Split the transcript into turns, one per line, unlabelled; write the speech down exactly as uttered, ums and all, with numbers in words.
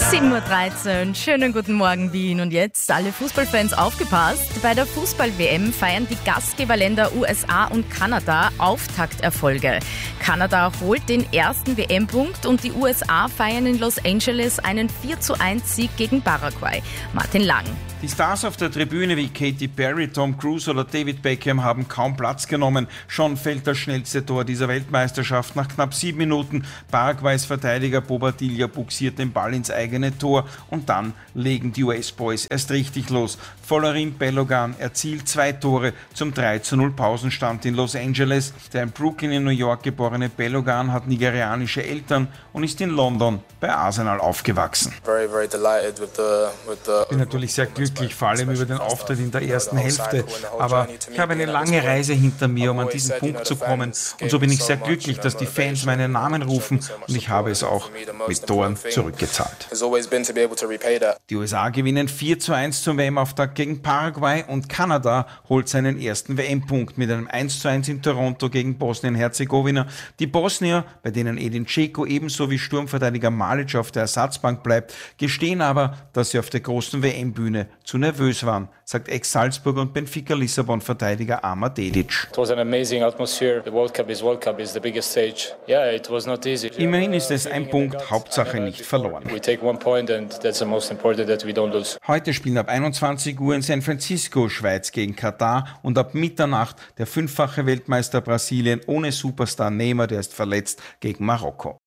sieben Uhr dreizehn, schönen guten Morgen Wien und jetzt alle Fußballfans aufgepasst. Bei der Fußball-W M feiern die Gastgeberländer U S A und Kanada Auftakterfolge. Kanada holt den ersten W M-Punkt und die U S A feiern in Los Angeles einen vier zu eins Sieg gegen Paraguay. Martin Lang.
Die Stars auf der Tribüne wie Katy Perry, Tom Cruise oder David Beckham haben kaum Platz genommen. Schon fällt das schnellste Tor dieser Weltmeisterschaft nach knapp sieben Minuten. Paraguays Verteidiger Bobadilla buxiert den Ball ins eigene Tor und dann legen die U S-Boys erst richtig los. Folarin Balogun erzielt zwei Tore zum drei zu null Pausenstand in Los Angeles. Der in Brooklyn in New York geborene Balogun hat nigerianische Eltern und ist in London bei Arsenal aufgewachsen.
Very, very delighted with the, with the
Ich bin natürlich sehr glücklich, vor allem über den Auftritt in der ersten Hälfte. Aber ich habe eine lange Reise hinter mir, um an diesen Punkt zu kommen. Und so bin ich sehr glücklich, dass die Fans meinen Namen rufen und ich habe es auch mit Toren zurückgezahlt. Die U S A gewinnen vier zu eins zum W M-Auftakt gegen Paraguay und Kanada holt seinen ersten W M-Punkt mit einem eins zu eins in Toronto gegen Bosnien-Herzegowina. Die Bosnier, bei denen Edin Dzeko ebenso wie Sturmverteidiger Malic auf der Ersatzbank bleibt, gestehen aber, dass sie auf der großen W M-Bühne zu nervös waren, sagt Ex-Salzburg und Benfica-Lissabon-Verteidiger Amar Dedic.
It was an amazing atmosphere. The World Cup is World Cup is the biggest stage. Yeah, it was not easy.
Immerhin ist es ein Punkt, Hauptsache nicht verloren.
We take one point and that's the most important that we don't lose.
Heute spielen ab einundzwanzig Uhr in San Francisco Schweiz gegen Katar und ab Mitternacht der fünffache Weltmeister Brasilien ohne Superstar Neymar, der ist verletzt, gegen Marokko.